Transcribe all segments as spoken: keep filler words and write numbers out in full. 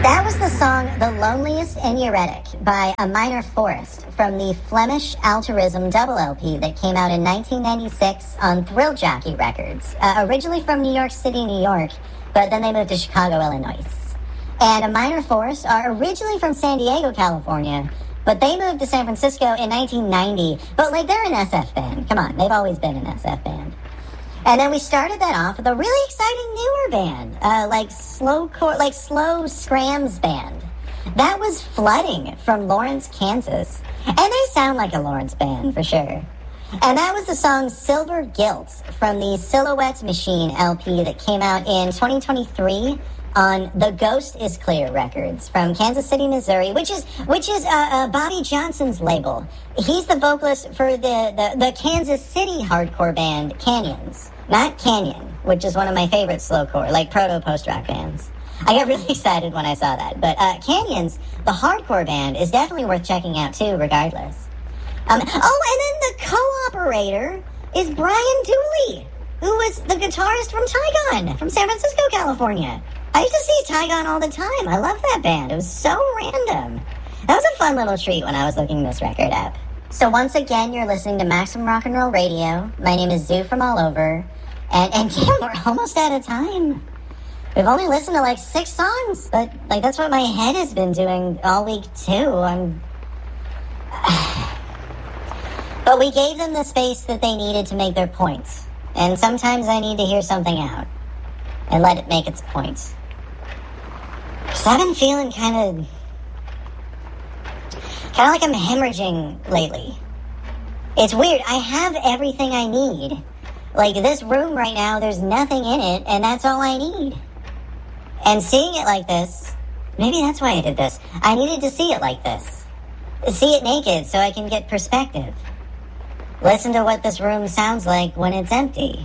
That was the song The Loneliest and Uretic by A Minor Forest from the Flemish Altruism double L P that came out in nineteen ninety-six on Thrill Jockey Records, uh, originally from New York City, New York, but then they moved to Chicago, Illinois. And A Minor Forest are originally from San Diego, California, but they moved to San Francisco in nineteen ninety. But, like, they're an S F band. Come on, they've always been an S F band. And then we started that off with a really exciting newer band, uh, like slow core, like slow scrams band. That was Flooding from Lawrence, Kansas. And they sound like a Lawrence band, for sure. And that was the song Silver Guilt from the Silhouette Machine L P that came out in twenty twenty-three on The Ghost Is Clear Records from Kansas City, Missouri, which is which is uh, uh, Bobby Johnson's label. He's the vocalist for the, the, the Kansas City hardcore band Canyons. Not Canyon, which is one of my favorite slowcore, like proto-post-rock bands. I got really excited when I saw that. But uh, Canyons, the hardcore band, is definitely worth checking out, too, regardless. Um, oh, and then the co-operator is Brian Dooley, who was the guitarist from Tygon, from San Francisco, California. I used to see Tygon all the time. I love that band. It was so random. That was a fun little treat when I was looking this record up. So once again, you're listening to Maximum Rock and Roll Radio. My name is Zoo from all over. And, and damn, we're almost out of time. We've only listened to like six songs, but like that's what my head has been doing all week too. I'm... But we gave them the space that they needed to make their points. And sometimes I need to hear something out and let it make its points. Because I've been feeling kind of... kind of like I'm hemorrhaging lately. It's weird. I have everything I need. Like, this room right now, there's nothing in it, and that's all I need. And seeing it like this, maybe that's why I did this. I needed to see it like this. See it naked so I can get perspective. Listen to what this room sounds like when it's empty.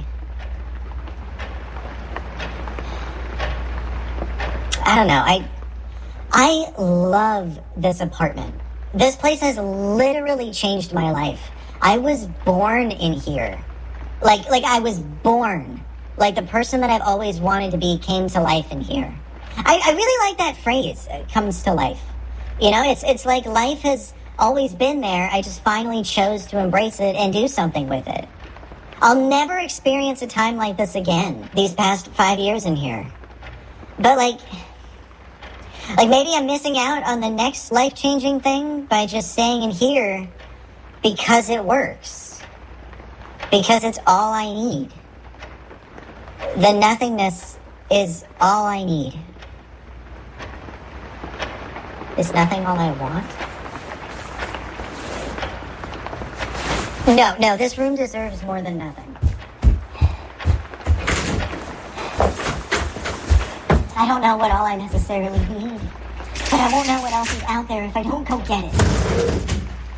I don't know. I, I love this apartment. This place has literally changed my life. I was born in here. Like, like I was born. Like the person that I've always wanted to be came to life in here. I, I really like that phrase, uh, comes to life. You know, it's it's like life has always been there. I just finally chose to embrace it and do something with it. I'll never experience a time like this again, these past five years in here. But like, like maybe I'm missing out on the next life-changing thing by just staying in here because it works. Because it's all I need. The nothingness is all I need. Is nothing all I want? No, no, this room deserves more than nothing. I don't know what all I necessarily need, but I won't know what else is out there if I don't go get it.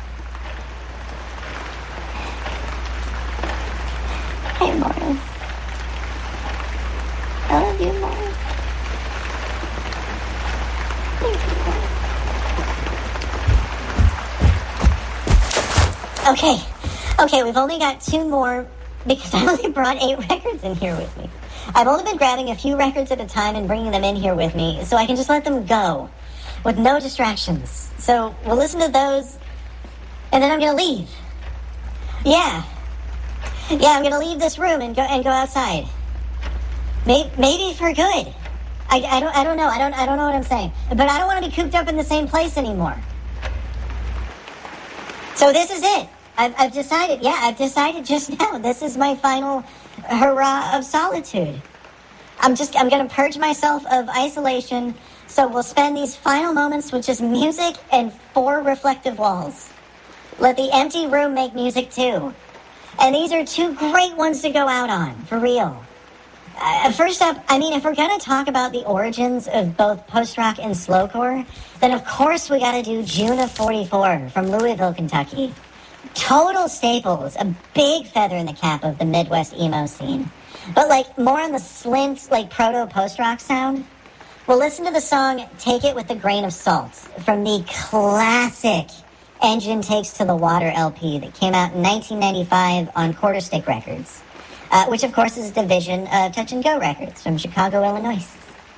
Hey, Morris. I love you, Morris. Thank you, Morris. Okay. Okay, we've only got two more because I only brought eight records in here with me. I've only been grabbing a few records at a time and bringing them in here with me so I can just let them go with no distractions. So we'll listen to those and then I'm going to leave. Yeah. Yeah, I'm gonna leave this room and go and go outside. Maybe, maybe for good. I, I don't I don't know. I don't I don't know what I'm saying. But I don't want to be cooped up in the same place anymore. So this is it. I've I've decided. Yeah, I've decided just now. This is my final hurrah of solitude. I'm just I'm gonna purge myself of isolation. So we'll spend these final moments with just music and four reflective walls. Let the empty room make music too. And these are two great ones to go out on, for real. Uh, first up, I mean, if we're going to talk about the origins of both post-rock and slowcore, then of course we got to do June of forty-four from Louisville, Kentucky. Total staples, a big feather in the cap of the Midwest emo scene. But, like, more on the slint, like, proto-post-rock sound. We'll listen to the song Take It With a Grain of Salt from the classic Engine Takes to the Water L P that came out in nineteen ninety-five on Quarter Stick Records, uh, which of course is a division of Touch and Go Records from Chicago, Illinois.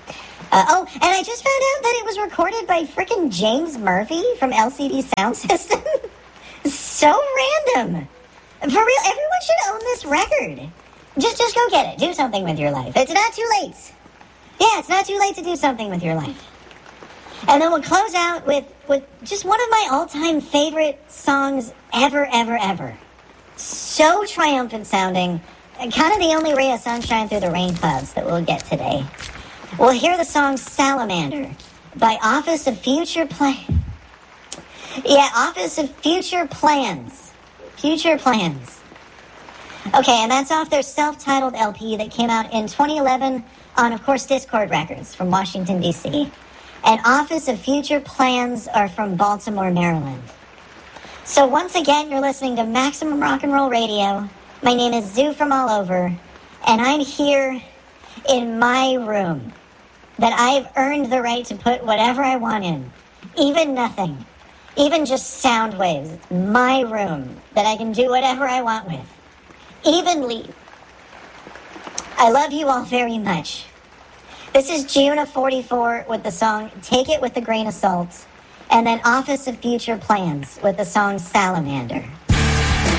Uh, oh, and I just found out that it was recorded by frickin' James Murphy from L C D Sound System. So random. For real, everyone should own this record. Just, just go get it. Do something with your life. It's not too late. Yeah, it's not too late to do something with your life. And then we'll close out with, with just one of my all-time favorite songs ever, ever, ever. So triumphant sounding. Kind of the only ray of sunshine through the rain clouds that we'll get today. We'll hear the song Salamander by Office of Future Play. Yeah, Office of Future Plans. Future Plans. Okay, and that's off their self-titled L P that came out in twenty eleven on, of course, Discord Records from Washington, D C And Office of Future Plans are from Baltimore, Maryland. So once again, you're listening to Maximum Rock and Roll Radio. My name is Zoo from all over, and I'm here in my room that I've earned the right to put whatever I want in, even nothing, even just sound waves. It's my room that I can do whatever I want with, even leave. I love you all very much. This is June of forty-four with the song Take It With a Grain of Salt, and then Office of Future Plans with the song Salamander.